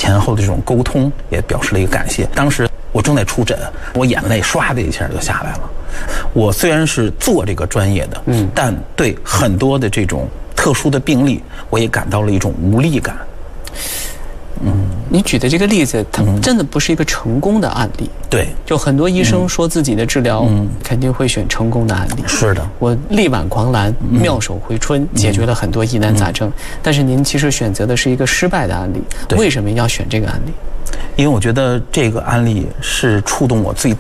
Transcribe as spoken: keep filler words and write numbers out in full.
前后的这种沟通，也表示了一个感谢。当时我正在出诊，我眼泪唰的一下就下来了。我虽然是做这个专业的，嗯，但对很多的这种特殊的病例，我也感到了一种无力感。 嗯，你举的这个例子，它真的不是一个成功的案例。 对， 就很多医生说自己的治疗肯定会选成功的案例。 是的， 我力挽狂澜，妙手回春，解决了很多疑难杂症。但是您其实选择的是一个失败的案例，为什么要选这个案例？ 因为我觉得这个案例是触动我最